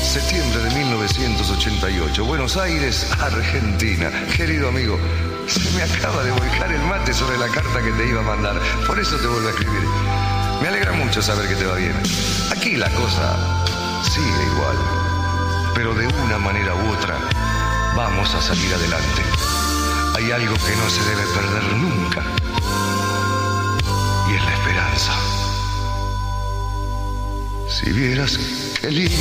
Septiembre de 1988, Buenos Aires, Argentina. Querido amigo, se me acaba de volcar el mate sobre la carta que te iba a mandar. Por eso te vuelvo a escribir. Me alegra mucho saber que te va bien. Aquí la cosa sigue igual, pero de una manera u otra vamos a salir adelante. Hay algo que no se debe perder nunca, y es la esperanza. Si vieras qué lindo